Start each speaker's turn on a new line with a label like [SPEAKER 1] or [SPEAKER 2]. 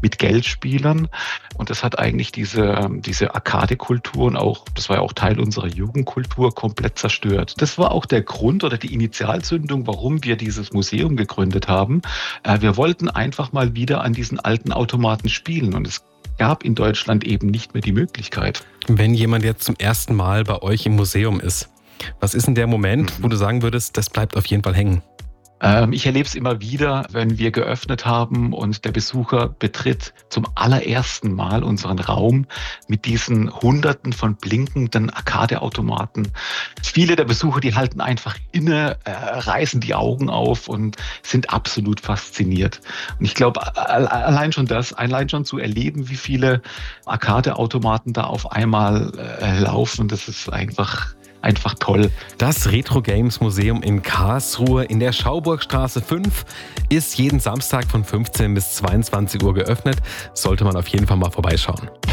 [SPEAKER 1] mit Geldspielern. Und das hat eigentlich diese Arcade-Kultur und auch, das war ja auch Teil unserer Jugendkultur, komplett zerstört. Das war auch der Grund oder die Initialzündung, warum wir dieses Museum gegründet haben. Wir wollten einfach mal wieder an diesen alten Automaten spielen und es gab in Deutschland eben nicht mehr die Möglichkeit.
[SPEAKER 2] Wenn jemand jetzt zum ersten Mal bei euch im Museum ist, was ist denn der Moment, wo du sagen würdest, das bleibt auf jeden Fall hängen?
[SPEAKER 1] Ich erlebe es immer wieder, wenn wir geöffnet haben und der Besucher betritt zum allerersten Mal unseren Raum mit diesen Hunderten von blinkenden Arcade-Automaten. Viele der Besucher, die halten einfach inne, reißen die Augen auf und sind absolut fasziniert. Und ich glaube, allein schon zu erleben, wie viele Arcade-Automaten da auf einmal laufen, das ist einfach toll.
[SPEAKER 2] Das Retro Games Museum in Karlsruhe in der Schauburgstraße 5 ist jeden Samstag von 15 bis 22 Uhr geöffnet. Sollte man auf jeden Fall mal vorbeischauen.